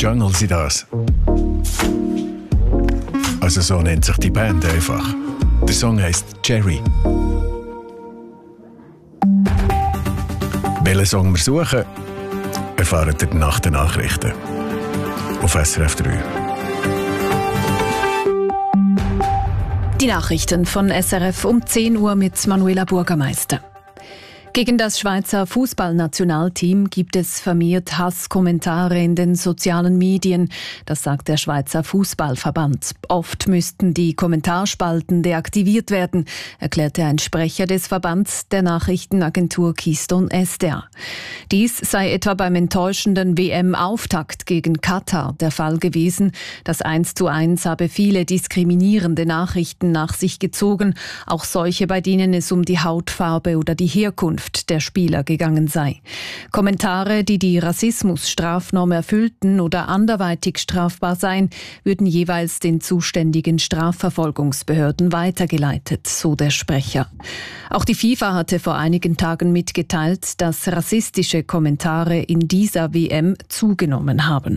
Jungle sind das. Also so nennt sich die Band einfach. Der Song heisst Cherry. Welchen Song wir suchen, erfahrt ihr nach den Nachrichten. Auf SRF 3. Die Nachrichten von SRF um 10 Uhr mit Manuela Bürgermeister. Gegen das Schweizer Fußballnationalteam gibt es vermehrt Hasskommentare in den sozialen Medien. Das sagt der Schweizer Fußballverband. Oft müssten die Kommentarspalten deaktiviert werden, erklärte ein Sprecher des Verbands der Nachrichtenagentur Keystone SDA. Dies sei etwa beim enttäuschenden WM-Auftakt gegen Katar der Fall gewesen. Das 1:1 habe viele diskriminierende Nachrichten nach sich gezogen, auch solche, bei denen es um die Hautfarbe oder die Herkunft der Spieler gegangen sei. Kommentare, die die Rassismusstrafnorm erfüllten oder anderweitig strafbar seien, würden jeweils den zuständigen Strafverfolgungsbehörden weitergeleitet, so der Sprecher. Auch die FIFA hatte vor einigen Tagen mitgeteilt, dass rassistische Kommentare in dieser WM zugenommen haben.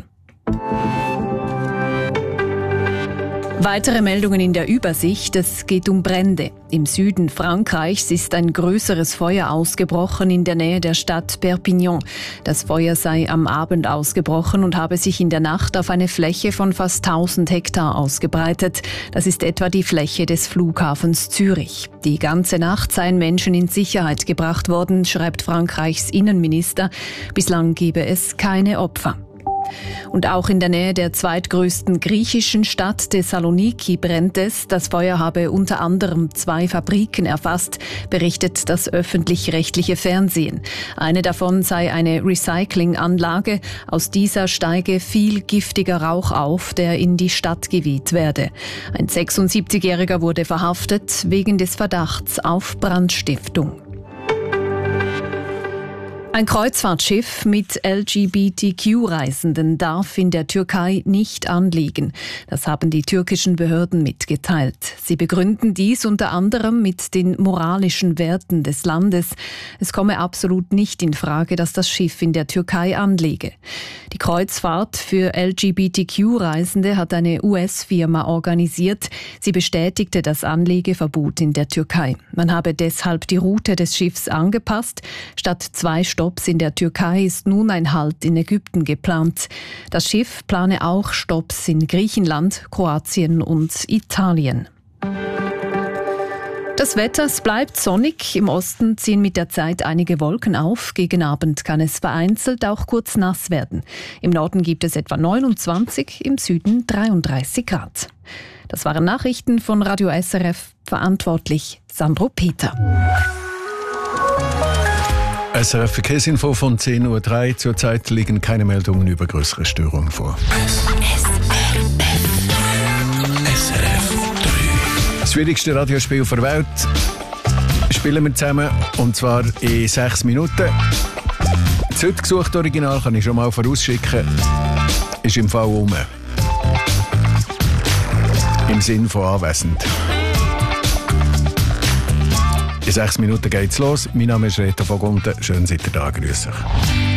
Weitere Meldungen in der Übersicht. Es geht um Brände. Im Süden Frankreichs ist ein größeres Feuer ausgebrochen in der Nähe der Stadt Perpignan. Das Feuer sei am Abend ausgebrochen und habe sich in der Nacht auf eine Fläche von fast 1000 Hektar ausgebreitet. Das ist etwa die Fläche des Flughafens Zürich. Die ganze Nacht seien Menschen in Sicherheit gebracht worden, schreibt Frankreichs Innenminister. Bislang gebe es keine Opfer. Und auch in der Nähe der zweitgrößten griechischen Stadt Thessaloniki brennt es. Das Feuer habe unter anderem 2 Fabriken erfasst, berichtet das öffentlich-rechtliche Fernsehen. Eine davon sei eine Recyclinganlage. Aus dieser steige viel giftiger Rauch auf, der in die Stadt geweht werde. Ein 76-Jähriger wurde verhaftet wegen des Verdachts auf Brandstiftung. Ein Kreuzfahrtschiff mit LGBTQ-Reisenden darf in der Türkei nicht anlegen. Das haben die türkischen Behörden mitgeteilt. Sie begründen dies unter anderem mit den moralischen Werten des Landes. Es komme absolut nicht in Frage, dass das Schiff in der Türkei anlege. Die Kreuzfahrt für LGBTQ-Reisende hat eine US-Firma organisiert. Sie bestätigte das Anlegeverbot in der Türkei. Man habe deshalb die Route des Schiffs angepasst. Statt 2 Stopps in der Türkei ist nun ein Halt in Ägypten geplant. Das Schiff plane auch Stopps in Griechenland, Kroatien und Italien. Das Wetter, es bleibt sonnig. Im Osten ziehen mit der Zeit einige Wolken auf. Gegen Abend kann es vereinzelt auch kurz nass werden. Im Norden gibt es etwa 29, im Süden 33 Grad. Das waren Nachrichten von Radio SRF. Verantwortlich Sandro Peter. SRF Verkehrsinfo von 10:03 Uhr. Zurzeit liegen keine Meldungen über größere Störungen vor. SRF 3. Das schwierigste Radiospiel der Welt spielen wir zusammen, und zwar in 6 Minuten. Das heute gesuchte Original kann ich schon mal vorausschicken. Ist im Fall rum. Im Sinn von anwesend. In 6 Minuten geht's los. Mein Name ist Reto von Gunten. Schön, seid ihr da. Grüß euch.